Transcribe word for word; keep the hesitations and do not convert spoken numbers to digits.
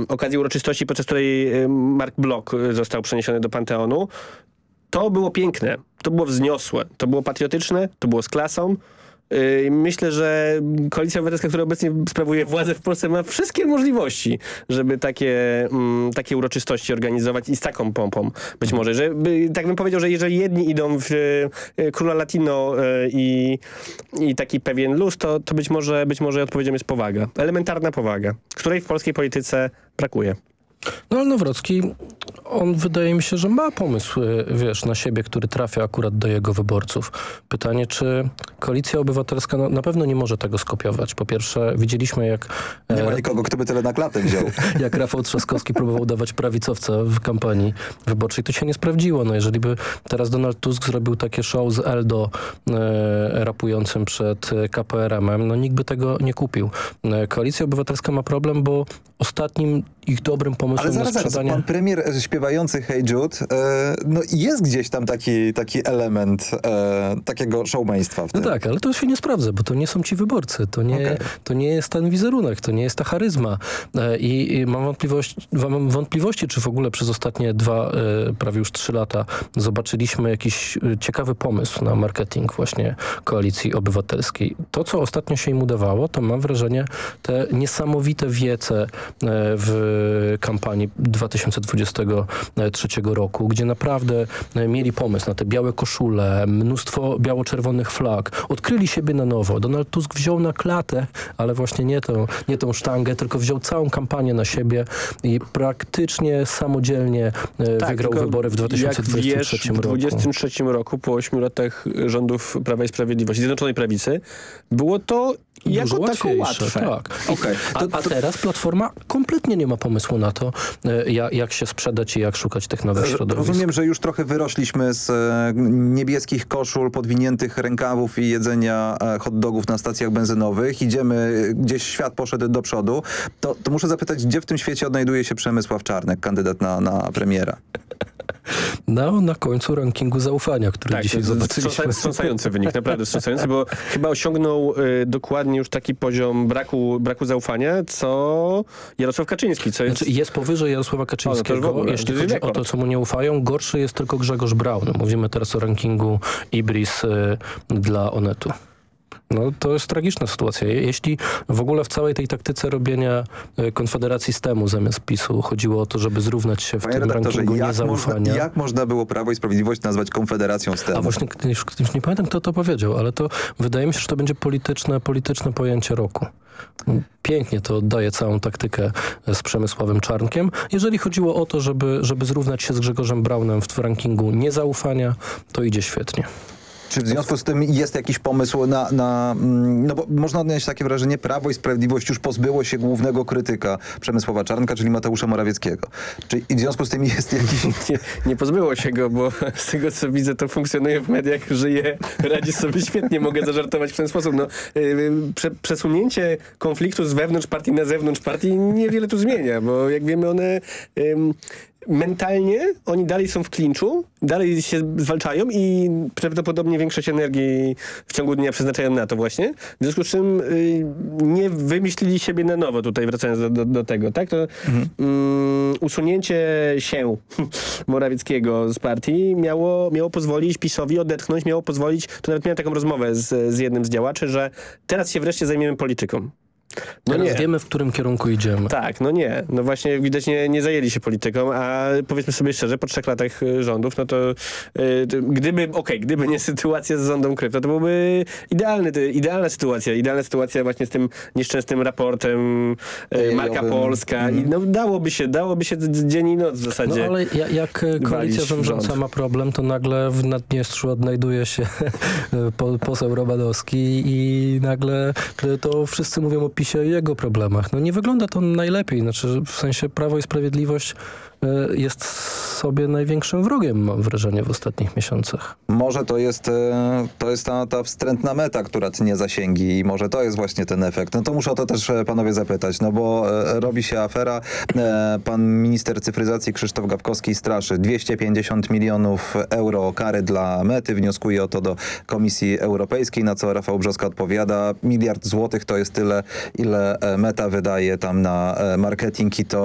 okazji uroczystości, podczas której Mark Bloch został przeniesiony do Panteonu. To było piękne, to było wzniosłe, to było patriotyczne, to było z klasą. Myślę, że Koalicja Obywatelska, która obecnie sprawuje władzę w Polsce, ma wszystkie możliwości, żeby takie, mm, takie uroczystości organizować i z taką pompą. Być może, że tak bym powiedział, że jeżeli jedni idą w y, Króla Latino y, i, i taki pewien luz, to, to być może, być może odpowiedzią jest powaga. Elementarna powaga, której w polskiej polityce brakuje. No ale Nawrocki, on wydaje mi się, że ma pomysł, wiesz, na siebie, który trafia akurat do jego wyborców. Pytanie, czy Koalicja Obywatelska no, na pewno nie może tego skopiować. Po pierwsze, widzieliśmy jak... Nie ma nikogo, kto by tyle na klatę wziął. Jak Rafał Trzaskowski próbował dawać prawicowca w kampanii wyborczej, to się nie sprawdziło. No jeżeli by teraz Donald Tusk zrobił takie show z Eldo e, rapującym przed K P R M-em, no nikt by tego nie kupił. E, Koalicja Obywatelska ma problem, bo ostatnim ich dobrym pomysłem Ale zaraz, na sprzedanie... zaraz, pan premier śpiewający Hey Jude, e, no jest gdzieś tam taki, taki element e, takiego showmeństwa w tym. No tak, ale to się nie sprawdza, bo to nie są ci wyborcy. To nie, Okay. to nie jest ten wizerunek, to nie jest ta charyzma. E, I, i mam, wątpliwości, mam wątpliwości, czy w ogóle przez ostatnie dwa, e, prawie już trzy lata zobaczyliśmy jakiś e, ciekawy pomysł na marketing właśnie Koalicji Obywatelskiej. To, co ostatnio się im udawało, to mam wrażenie, te niesamowite wiece e, w kampanii dwa tysiące dwudziestego trzeciego roku, gdzie naprawdę mieli pomysł na te białe koszule, mnóstwo biało-czerwonych flag. Odkryli siebie na nowo. Donald Tusk wziął na klatę, ale właśnie nie tą, nie tą sztangę, tylko wziął całą kampanię na siebie i praktycznie samodzielnie tak, wygrał wybory w dwa tysiące dwudziestym trzecim roku. W dwa tysiące dwudziestym trzecim roku, po ośmiu latach rządów Prawa i Sprawiedliwości, Zjednoczonej Prawicy, było to jako Dużo tako łatwe. Tak. Okay. To, a, a teraz Platforma kompletnie nie ma pomysłu na to, jak, jak się sprzedać i jak szukać tych nowych środowisk. Rozumiem, że już trochę wyrośliśmy z e, niebieskich koszul, podwiniętych rękawów i jedzenia e, hot dogów na stacjach benzynowych. Idziemy, gdzieś świat poszedł do przodu. To, to muszę zapytać, gdzie w tym świecie odnajduje się Przemysław Czarnek, kandydat na, na premiera? No, na końcu rankingu zaufania, który tak, dzisiaj zobaczyliśmy. Wstrząsający wynik, naprawdę wstrząsający, bo chyba osiągnął y, dokładnie już taki poziom braku, braku zaufania, co Jarosław Kaczyński. Co jest... Znaczy jest powyżej Jarosława Kaczyńskiego, o, no jeśli chodzi o to, co mu nie ufają. Gorszy jest tylko Grzegorz Braun. Mówimy teraz o rankingu Ibris y, dla Onetu. No to jest tragiczna sytuacja. Jeśli w ogóle w całej tej taktyce robienia Konfederacji z temu zamiast PiSu chodziło o to, żeby zrównać się w Panie tym rankingu jak niezaufania. Można, jak można było Prawo i Sprawiedliwość nazwać Konfederacją z temu? A właśnie już, już nie pamiętam, kto to powiedział, ale to wydaje mi się, że to będzie polityczne, polityczne pojęcie roku. Pięknie to oddaje całą taktykę z Przemysławem Czarnkiem. Jeżeli chodziło o to, żeby, żeby zrównać się z Grzegorzem Braunem w rankingu niezaufania, to idzie świetnie. Czy w związku z tym jest jakiś pomysł na, na... No bo można odnieść takie wrażenie, Prawo i Sprawiedliwość już pozbyło się głównego krytyka Przemysława Czarnka, czyli Mateusza Morawieckiego. Czy w związku z tym jest jakiś... Nie, nie pozbyło się go, bo z tego co widzę, to funkcjonuje w mediach, żyje, radzi sobie świetnie. Mogę zażartować w ten sposób. No, yy, prze, przesunięcie konfliktu z wewnątrz partii na zewnątrz partii niewiele tu zmienia, bo jak wiemy one... Yy, mentalnie oni dalej są w klinczu, dalej się zwalczają i prawdopodobnie większość energii w ciągu dnia przeznaczają na to właśnie. W związku z czym y, nie wymyślili siebie na nowo tutaj, wracając do, do, do tego, tak? To mhm. y, usunięcie się Morawieckiego z partii miało, miało pozwolić PiS-owi odetchnąć, miało pozwolić, to nawet miałem taką rozmowę z, z jednym z działaczy, że teraz się wreszcie zajmiemy polityką. No Teraz nie. wiemy, w którym kierunku idziemy. Tak, no nie. No właśnie widać nie, nie zajęli się polityką, a powiedzmy sobie szczerze, po trzech latach rządów, no to yy, gdyby, okej, okay, gdyby nie sytuacja z zondą krypto, to byłby idealny, to, idealna sytuacja. Idealna sytuacja właśnie z tym nieszczęsnym raportem yy, Marka Polska. Mm. I no dałoby się, dałoby się dzień i noc w zasadzie. No ale jak, jak koalicja rządząca ma problem, to nagle w Naddniestrzu odnajduje się po, poseł Romanowski i nagle to wszyscy mówią o PiSie i jego problemach. No nie wygląda to najlepiej. Znaczy, w sensie Prawo i Sprawiedliwość y, jest sobie największym wrogiem, mam wrażenie, w ostatnich miesiącach. Może to jest, to jest ta, ta wstrętna meta, która tnie zasięgi i może to jest właśnie ten efekt. No to muszę o to też panowie zapytać, no bo robi się afera. Pan minister cyfryzacji Krzysztof Gawkowski straszy dwieście pięćdziesiąt milionów euro kary dla Mety. Wnioskuje o to do Komisji Europejskiej, na co Rafał Brzoska odpowiada. Miliard złotych to jest tyle, ile Meta wydaje tam na marketing i to